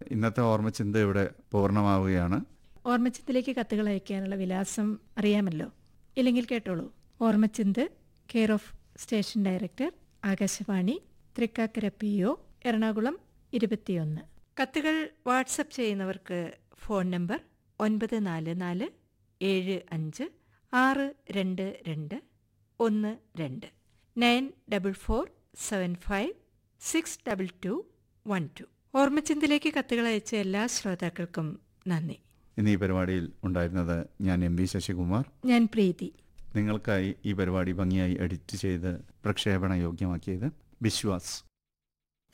ഇന്നത്തെ ഓർമ്മച്ചിന്ത ഇവിടെ പൂർണ്ണമാവുകയാണ്. ഓർമ്മച്ചിന്തിലേക്ക് കത്തുകൾ അയക്കാനുള്ള വിലാസം അറിയാമല്ലോ. ഇല്ലെങ്കിൽ കേട്ടോളൂ. ഓർമ്മച്ചിന്ത്, care of station director, Akashvani, Thrikkakara PO, Ernakulam 21. കത്തുകൾ വാട്സപ്പ് ചെയ്യുന്നവർക്ക് ഫോൺ നമ്പർ 9452562212 9447562212. ഓർമ്മച്ചിന്തിലേക്ക് കത്തുകൾ അയച്ച എല്ലാ ശ്രോതാക്കൾക്കും നന്ദി. ഇന്ന് ഈ പരിപാടിയിൽ ഉണ്ടായിരുന്നത് ഞാൻ MV ശശികുമാർ, ഞാൻ പ്രീതി. നിങ്ങൾക്കായി ഈ പരിപാടി ഭംഗിയായി എഡിറ്റ് ചെയ്ത് പ്രക്ഷേപണ യോഗ്യമാക്കിയത് ബിശ്വാസ്.